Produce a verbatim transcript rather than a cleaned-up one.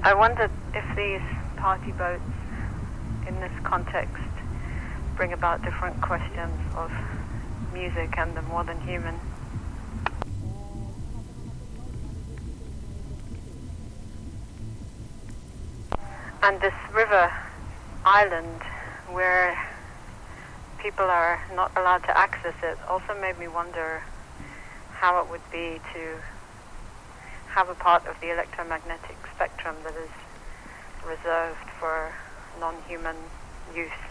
I wondered if these party boats in this context bring about different questions of music and the more than human. And this river island where people are not allowed to access it also made me wonder how it would be to have a part of the electromagnetic spectrum that is reserved for non-human use.